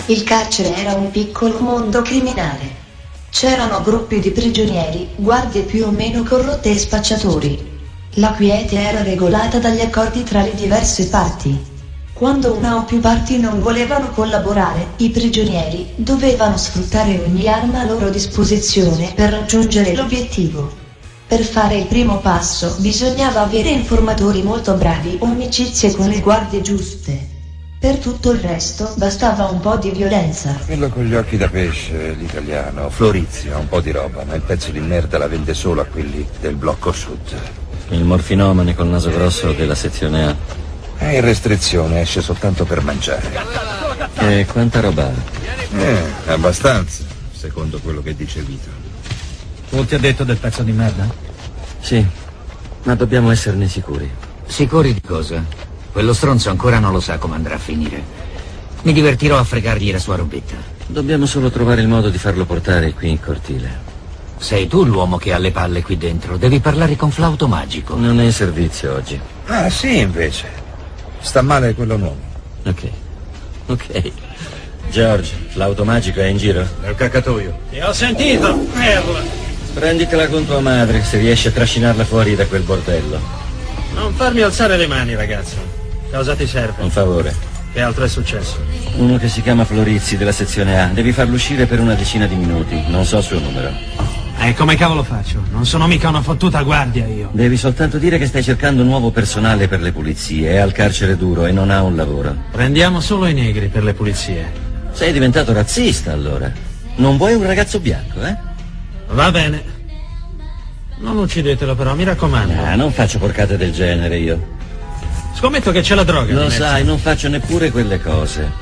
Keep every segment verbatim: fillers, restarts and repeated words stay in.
Il carcere era un piccolo mondo criminale. C'erano gruppi di prigionieri, guardie più o meno corrotte e spacciatori. La quiete era regolata dagli accordi tra le diverse parti. Quando una o più parti non volevano collaborare, i prigionieri dovevano sfruttare ogni arma a loro disposizione per raggiungere l'obiettivo. Per fare il primo passo bisognava avere informatori molto bravi o amicizie con le guardie giuste. Per tutto il resto bastava un po' di violenza. Quello con gli occhi da pesce, l'italiano, Florizio, ha un po' di roba, ma il pezzo di merda la vende solo a quelli del blocco sud. Il morfinomane col naso grosso della sezione A. È in restrizione, esce soltanto per mangiare. E quanta roba ha? Eh, abbastanza, secondo quello che dice Vito. Tu ti ha detto del pezzo di merda? Sì, ma dobbiamo esserne sicuri. Sicuri di cosa? Quello stronzo ancora non lo sa come andrà a finire. Mi divertirò a fregargli la sua robetta. Dobbiamo solo trovare il modo di farlo portare qui in cortile. Sei tu l'uomo che ha le palle qui dentro. Devi parlare con Flauto Magico. Non è in servizio oggi. Ah, sì, invece. Sta male quello nuovo. Ok, ok. George, Flauto Magico è in giro? Nel cacatoio. Ti ho sentito, merda. Prenditela con tua madre se riesci a trascinarla fuori da quel bordello. Non farmi alzare le mani, ragazzo. Cosa ti serve? Un favore. Che altro è successo? Uno che si chiama Florizzi della sezione A. Devi farlo uscire per una decina di minuti. Non so il suo numero. E come cavolo faccio? Non sono mica una fottuta guardia io. Devi soltanto dire che stai cercando nuovo personale per le pulizie. È al carcere duro e non ha un lavoro. Prendiamo solo i negri per le pulizie. Sei diventato razzista allora. Non vuoi un ragazzo bianco, eh? Va bene. Non uccidetelo però, mi raccomando. Ah, non faccio porcate del genere io. Scommetto che c'è la droga. Lo sai, non faccio neppure quelle cose.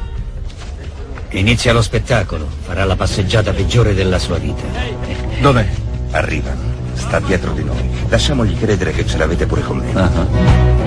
Inizia lo spettacolo. Farà la passeggiata peggiore della sua vita. Dov'è? Arrivano. Sta dietro di noi. Lasciamogli credere che ce l'avete pure con me. Uh-huh.